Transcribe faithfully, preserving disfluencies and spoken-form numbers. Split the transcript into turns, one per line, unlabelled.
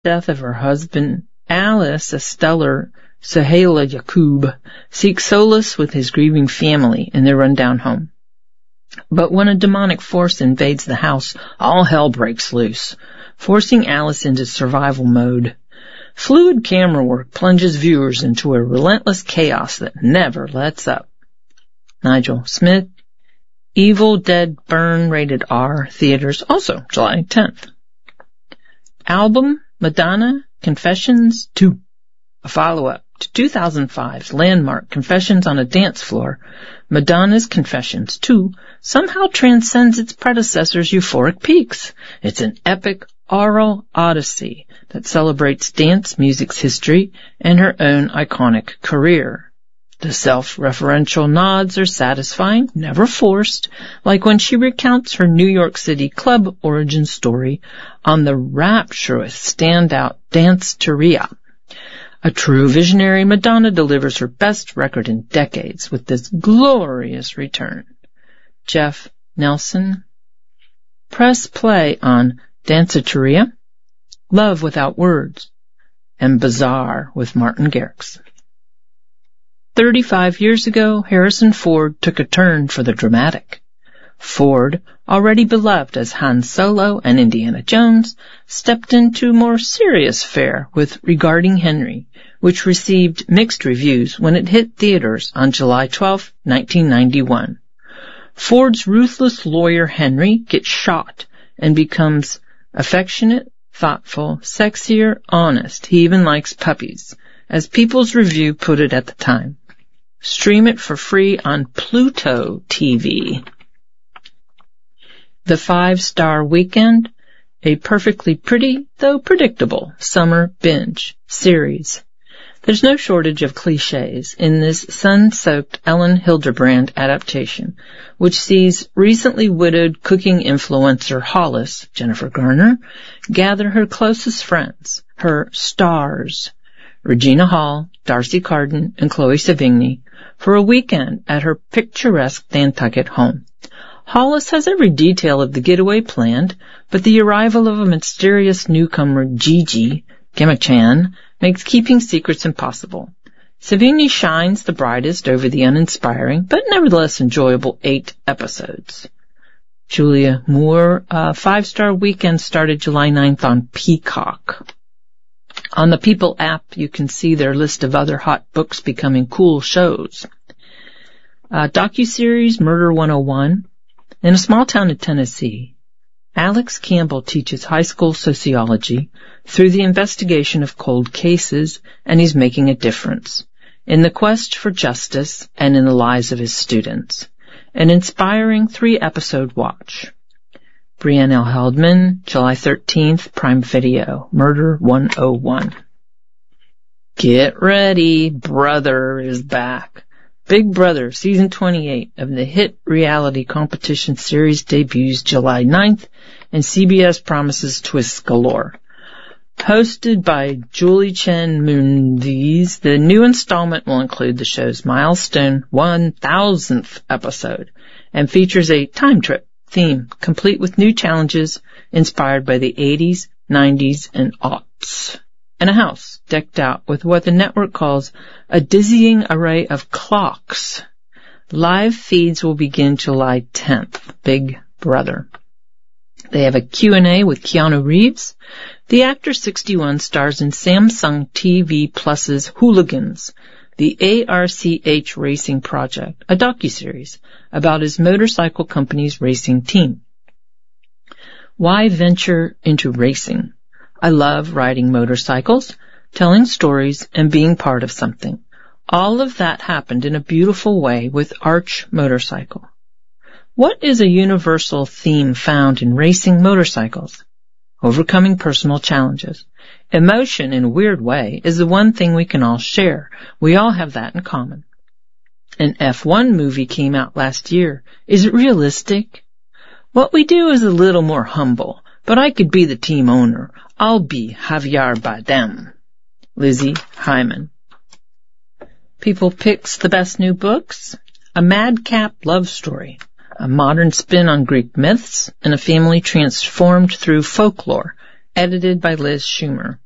death of her husband, Alice, a stellar Sohaila Yaqub, seeks solace with his grieving family in their rundown home. But when a demonic force invades the house, all hell breaks loose, forcing Alice into survival mode. Fluid camera work plunges viewers into a relentless chaos that never lets up. Nigel Smith, Evil Dead Burn, rated R, theaters, also July tenth. Album, Madonna, Confessions two, a follow-up to two thousand five's landmark Confessions on a Dance Floor. Madonna's Confessions two somehow transcends its predecessor's euphoric peaks. It's an epic oral odyssey that celebrates dance music's history and her own iconic career. The self-referential nods are satisfying, never forced, like when she recounts her New York City club origin story on the rapturous standout Dance-Teria. A true visionary, Madonna delivers her best record in decades with this glorious return. Jeff Nelson. Press play on Dance-Teria, Love Without Words, and Bizarre with Martin Garrix. Thirty-five years ago, Harrison Ford took a turn for the dramatic. Ford, already beloved as Han Solo and Indiana Jones, stepped into more serious fare with Regarding Henry, which received mixed reviews when it hit theaters on July twelfth, nineteen ninety-one. Ford's ruthless lawyer Henry gets shot and becomes affectionate, thoughtful, sexier, honest. He even likes puppies, as People's Review put it at the time. Stream it for free on Pluto T V. The Five-Star Weekend, a perfectly pretty, though predictable, summer binge series. There's no shortage of cliches in this sun-soaked Ellen Hildebrand adaptation, which sees recently widowed cooking influencer Hollis, Jennifer Garner, gather her closest friends, her stars, Regina Hall, Darcy Carden, and Chloe Sevigny, for a weekend at her picturesque Nantucket home. Hollis has every detail of the getaway planned, but the arrival of a mysterious newcomer, Gigi Gemma-chan, makes keeping secrets impossible. Sevigny shines the brightest over the uninspiring, but nevertheless enjoyable eight episodes. Julia Moore, uh, Five-Star Weekend started July ninth on Peacock. On the People app, you can see their list of other hot books becoming cool shows. Uh, docuseries Murder one oh one. In a small town in Tennessee, Alex Campbell teaches high school sociology through the investigation of cold cases, and he's making a difference in the quest for justice and in the lives of his students. An inspiring three-episode watch. Brianne L. Heldman, July thirteenth, Prime Video, Murder one oh one. Get ready, Brother is back. Big Brother, Season twenty-eight of the hit reality competition series debuts July ninth, and C B S promises twists galore. Hosted by Julie Chen Moonves, the new installment will include the show's milestone one thousandth episode and features a time trip theme complete with new challenges inspired by the eighties, nineties, and aughts. And a house decked out with what the network calls a dizzying array of clocks. Live feeds will begin July tenth. Big Brother. They have a Q and A with Keanu Reeves. The actor sixty-one stars in Samsung T V Plus's Hooligans, the A R C H Racing Project, a docuseries about his motorcycle company's racing team. Why venture into racing? I love riding motorcycles, telling stories, and being part of something. All of that happened in a beautiful way with Arch Motorcycle. What is a universal theme found in racing motorcycles? Overcoming personal challenges. Emotion, in a weird way, is the one thing we can all share. We all have that in common. An F one movie came out last year. Is it realistic? What we do is a little more humble, but I could be the team owner. I'll be Javier Bardem. Lizzie Hyman. People Picks the Best New Books. A madcap love story. A modern spin on Greek myths and a family transformed through folklore. Edited by Liz Schumer.